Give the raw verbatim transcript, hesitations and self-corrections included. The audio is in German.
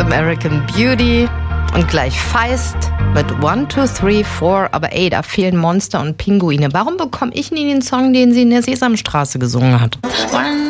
American Beauty und gleich Feist mit one, two, three, four. Aber ey, da fehlen Monster und Pinguine. Warum bekomme ich nie den Song, den sie in der Sesamstraße gesungen hat? One